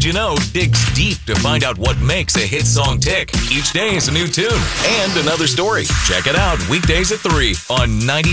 You Know digs deep to find out what makes a hit song tick. Each day is a new tune and another story. Check it out weekdays at 3 on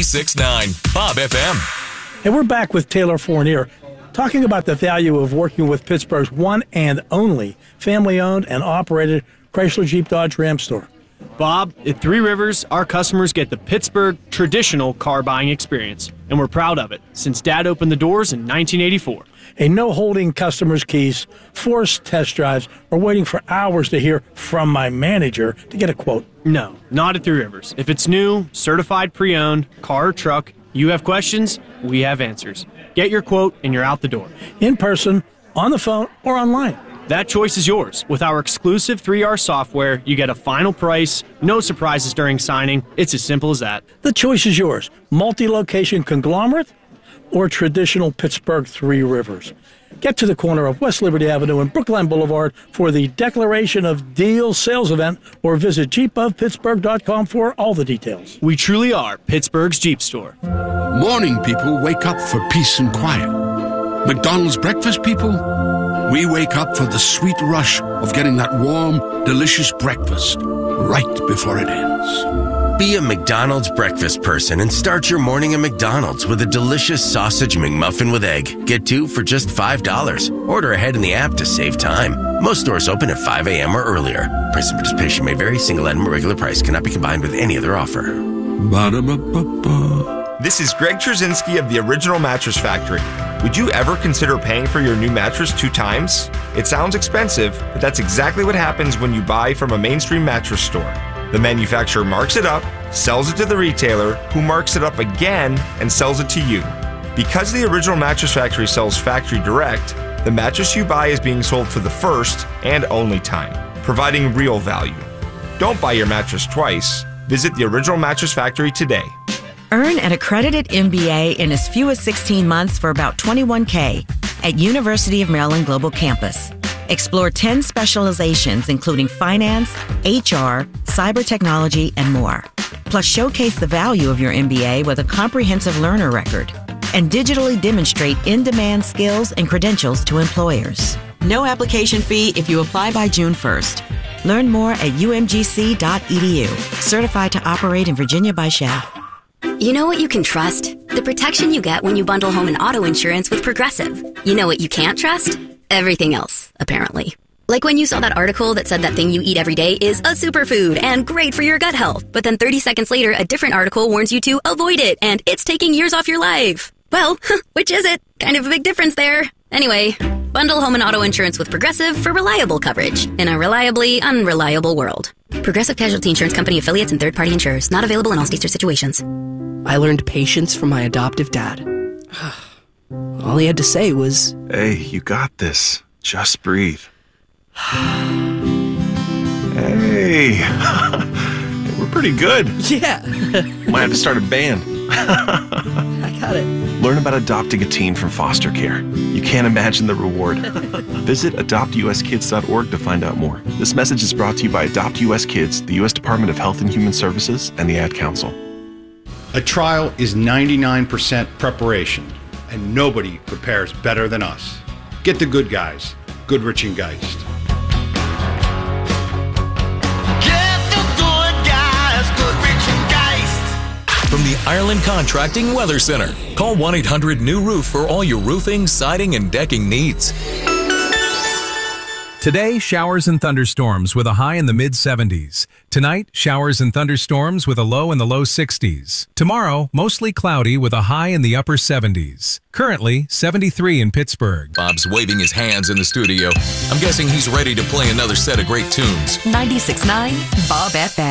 96.9 Bob FM. And we're back with Taylor Fournier, talking about the value of working with Pittsburgh's one and only family-owned and operated Chrysler Jeep Dodge Ram store. Bob, at Three Rivers, our customers get the Pittsburgh traditional car buying experience, and we're proud of it since Dad opened the doors in 1984. A no-holding customers' keys, forced test drives, or waiting for hours to hear from my manager to get a quote. No, not at Three Rivers. If it's new, certified pre-owned, car or truck, you have questions, we have answers. Get your quote and you're out the door. In person, on the phone, or online. That choice is yours. With our exclusive 3R software, you get a final price, no surprises during signing. It's as simple as that. The choice is yours. Multi-location conglomerate or traditional Pittsburgh Three Rivers. Get to the corner of West Liberty Avenue and Brookline Boulevard for the Declaration of Deals sales event, or visit jeepofpittsburgh.com for all the details. We truly are Pittsburgh's Jeep store. Morning people wake up for peace and quiet. McDonald's breakfast people, we wake up for the sweet rush of getting that warm, delicious breakfast right before it ends. Be a McDonald's breakfast person and start your morning at McDonald's with a delicious sausage McMuffin with egg. Get 2 for just $5. Order ahead in the app to save time. Most stores open at 5 a.m. or earlier. Price and participation may vary. Single item or regular price cannot be combined with any other offer. Ba-da-ba-ba-ba. This is Greg Trzynski of the Original Mattress Factory. Would you ever consider paying for your new mattress 2 times? It sounds expensive, but that's exactly what happens when you buy from a mainstream mattress store. The manufacturer marks it up, sells it to the retailer, who marks it up again and sells it to you. Because the Original Mattress Factory sells factory direct, the mattress you buy is being sold for the first and only time, providing real value. Don't buy your mattress twice. Visit the Original Mattress Factory today. Earn an accredited MBA in as few as 16 months for about $21K at University of Maryland Global Campus. Explore 10 specializations, including finance, HR, cyber technology, and more. Plus, showcase the value of your MBA with a comprehensive learner record and digitally demonstrate in-demand skills and credentials to employers. No application fee if you apply by June 1st. Learn more at umgc.edu. Certified to operate in Virginia by Shell. You know what you can trust? The protection you get when you bundle home and auto insurance with Progressive. You know what you can't trust? Everything else, apparently. Like when you saw that article that said that thing you eat every day is a superfood and great for your gut health, but then 30 seconds later, a different article warns you to avoid it and it's taking years off your life. Well, which is it? Kind of a big difference there. Anyway, bundle home and auto insurance with Progressive for reliable coverage in a reliably unreliable world. Progressive Casualty Insurance Company affiliates and third-party insurers. Not available in all states or situations. I learned patience from my adoptive dad. All he had to say was, "Hey, you got this. Just breathe." Hey, we're pretty good. Yeah. Might have to start a band. I got it. Learn about adopting a teen from foster care. You can't imagine the reward. Visit adoptuskids.org to find out more. This message is brought to you by Adopt US Kids, the U.S. Department of Health and Human Services, and the Ad Council. A trial is 99% preparation, and nobody prepares better than us. Get the good guys, Goodrich and Geist. From the Ireland Contracting Weather Center. Call 1-800-NEW-ROOF for all your roofing, siding, and decking needs. Today, showers and thunderstorms with a high in the mid-70s. Tonight, showers and thunderstorms with a low in the low 60s. Tomorrow, mostly cloudy with a high in the upper 70s. Currently, 73 in Pittsburgh. Bob's waving his hands in the studio. I'm guessing he's ready to play another set of great tunes. 96.9 Bob FM.